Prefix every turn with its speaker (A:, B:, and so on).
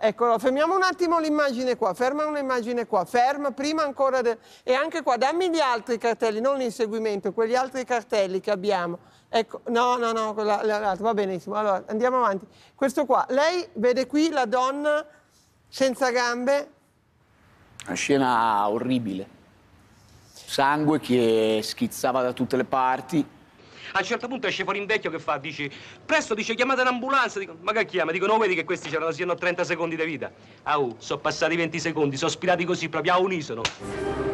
A: Eccolo, fermiamo un attimo l'immagine qua, ferma un'immagine qua, ferma, prima ancora... E anche qua, dammi gli altri cartelli, non l'inseguimento, quegli altri cartelli che abbiamo. Ecco, no, l'altro, va benissimo. Allora, andiamo avanti. Questo qua, lei vede qui la donna senza gambe?
B: Una scena orribile. Sangue che schizzava da tutte le parti.
C: A un certo punto esce fuori un vecchio che fa, dice, presto, dice, chiamate un'ambulanza. Dico, ma che chiama? Dico, non vedi che questi c'erano, siano 30 secondi di vita? Sono passati 20 secondi, sono spirati così, proprio a unisono.